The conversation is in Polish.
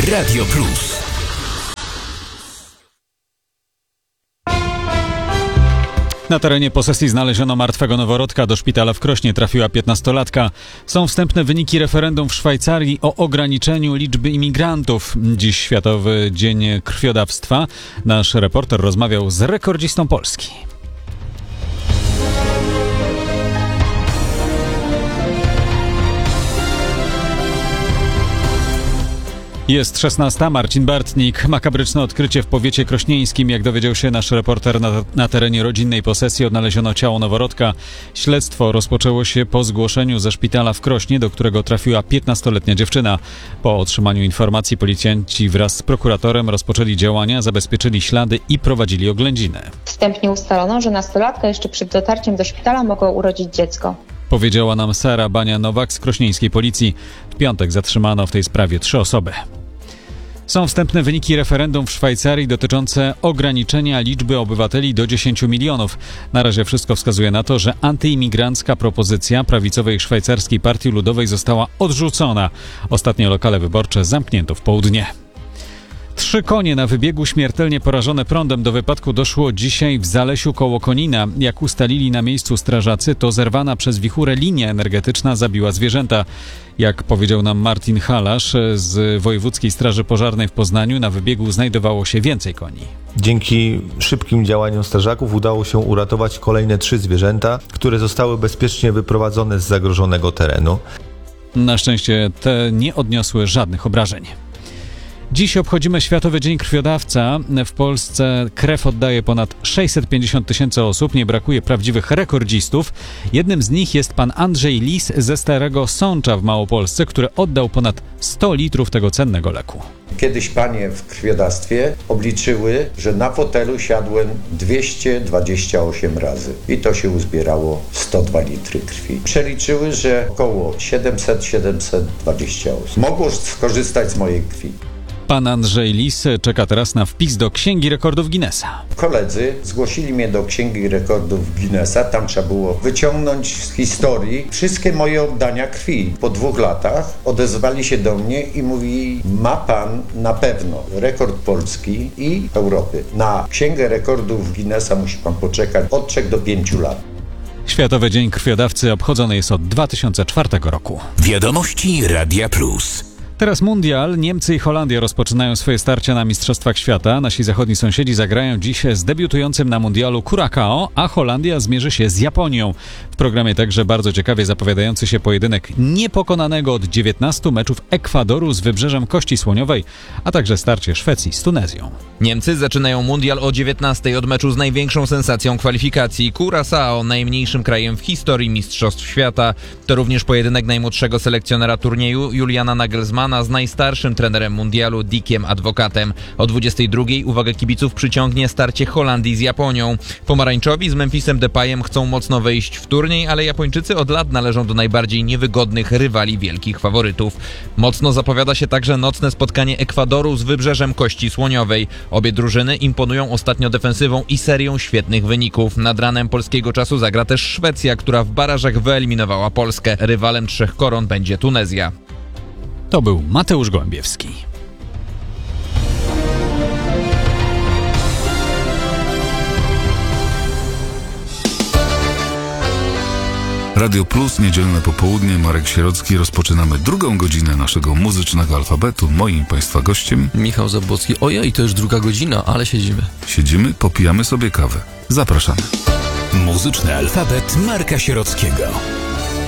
Radio Plus. Na terenie posesji znaleziono martwego noworodka. Do szpitala w Krośnie trafiła 15-latka. Są wstępne wyniki referendum w Szwajcarii o ograniczeniu liczby imigrantów. Dziś Światowy Dzień Krwiodawstwa. Nasz reporter rozmawiał z rekordzistą Polski. Jest 16. Marcin Bartnik. Makabryczne odkrycie w powiecie krośnieńskim. Jak dowiedział się nasz reporter, na terenie rodzinnej posesji odnaleziono ciało noworodka. Śledztwo rozpoczęło się po zgłoszeniu ze szpitala w Krośnie, do którego trafiła 15-letnia dziewczyna. Po otrzymaniu informacji policjanci wraz z prokuratorem rozpoczęli działania, zabezpieczyli ślady i prowadzili oględziny. Wstępnie ustalono, że nastolatka jeszcze przed dotarciem do szpitala mogła urodzić dziecko. Powiedziała nam Sara Bania-Nowak z krośnieńskiej policji. W piątek zatrzymano w tej sprawie 3 osoby. Są wstępne wyniki referendum w Szwajcarii dotyczące ograniczenia liczby obywateli do 10 milionów. Na razie wszystko wskazuje na to, że antyimigrancka propozycja prawicowej szwajcarskiej Partii Ludowej została odrzucona. Ostatnie lokale wyborcze zamknięto w południe. 3 konie na wybiegu śmiertelnie porażone prądem. Do wypadku doszło dzisiaj w Zalesiu koło Konina. Jak ustalili na miejscu strażacy, to zerwana przez wichurę linia energetyczna zabiła zwierzęta. Jak powiedział nam Martin Halasz z Wojewódzkiej Straży Pożarnej w Poznaniu, na wybiegu znajdowało się więcej koni. Dzięki szybkim działaniom strażaków udało się uratować kolejne 3 zwierzęta, które zostały bezpiecznie wyprowadzone z zagrożonego terenu. Na szczęście te nie odniosły żadnych obrażeń. Dziś obchodzimy Światowy Dzień Krwiodawca. W Polsce krew oddaje ponad 650 000 osób. Nie brakuje prawdziwych rekordzistów. Jednym z nich jest pan Andrzej Lis ze Starego Sącza w Małopolsce, który oddał ponad 100 litrów tego cennego leku. Kiedyś panie w krwiodawstwie obliczyły, że na fotelu siadłem 228 razy i to się uzbierało 102 litry krwi. Przeliczyły, że około 700-720 osób mogło skorzystać z mojej krwi. Pan Andrzej Lis czeka teraz na wpis do Księgi Rekordów Guinnessa. Koledzy zgłosili mnie do Księgi Rekordów Guinnessa. Tam trzeba było wyciągnąć z historii wszystkie moje oddania krwi. Po 2 latach odezwali się do mnie i mówi: ma pan na pewno rekord Polski i Europy. Na Księgę Rekordów Guinnessa musi pan poczekać od 3 do 5 lat. Światowy Dzień Krwiodawcy obchodzony jest od 2004 roku. Wiadomości Radia Plus. Teraz mundial. Niemcy i Holandia rozpoczynają swoje starcia na Mistrzostwach Świata. Nasi zachodni sąsiedzi zagrają dziś z debiutującym na mundialu Curaçao, a Holandia zmierzy się z Japonią. W programie także bardzo ciekawie zapowiadający się pojedynek niepokonanego od 19 meczów Ekwadoru z Wybrzeżem Kości Słoniowej, a także starcie Szwecji z Tunezją. Niemcy zaczynają mundial o 19 od meczu z największą sensacją kwalifikacji. Curaçao, najmniejszym krajem w historii Mistrzostw Świata. To również pojedynek najmłodszego selekcjonera turnieju Juliana Nagelsmana z najstarszym trenerem mundialu Dickiem Advocatem. O 22 uwagę kibiców przyciągnie starcie Holandii z Japonią. Pomarańczowi z Memphisem Depayem chcą mocno wejść w turniej, ale Japończycy od lat należą do najbardziej niewygodnych rywali wielkich faworytów. Mocno zapowiada się także nocne spotkanie Ekwadoru z Wybrzeżem Kości Słoniowej. Obie drużyny imponują ostatnio defensywą i serią świetnych wyników. Nad ranem polskiego czasu zagra też Szwecja, która w barażach wyeliminowała Polskę. Rywalem 3 koron będzie Tunezja. To był Mateusz Gołębiewski. Radio Plus, niedzielne popołudnie, Marek Sierocki. Rozpoczynamy 2. godzinę naszego muzycznego alfabetu. Moim Państwa gościem Michał Zabłocki. Ojej, to już 2 godzina, ale siedzimy. Siedzimy, popijamy sobie kawę. Zapraszamy. Muzyczny alfabet Marka Sierockiego.